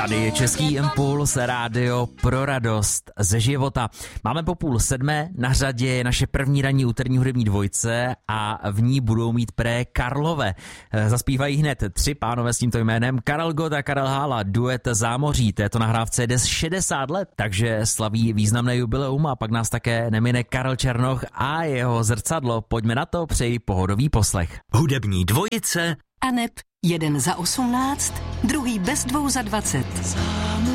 Tady je Český impuls, rádio pro radost ze života. Máme po 6:30, na řadě je naše první ranní úterní hudební dvojce a v ní budou mít pré Karlové. Zaspívají hned 3 pánové s tímto jménem. Karel Gott a Karel Hála, duet Zámoří, této nahrávce jde 60 let, takže slaví významné jubileum a pak nás také nemine Karel Černoch a jeho Zrcadlo. Pojďme na to, přeji pohodový poslech. Hudební dvojice Aneb, jeden za 18, druhý bez 2 za 20.